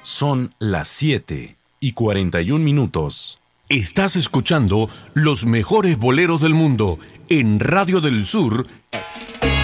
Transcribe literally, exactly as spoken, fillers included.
Son las siete y cuarenta y un minutos. Estás escuchando los mejores boleros del mundo en Radio del Sur